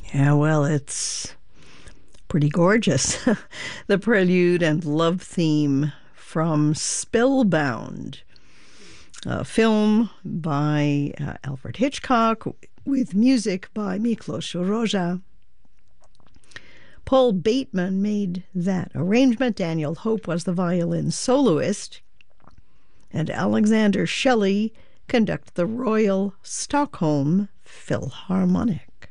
Yeah, well, it's pretty gorgeous. The prelude and love theme from Spellbound, a film by Alfred Hitchcock with music by Miklos Rozsa. Paul Bateman made that arrangement. Daniel Hope was the violin soloist. And Alexander Shelley conducted the Royal Stockholm Philharmonic.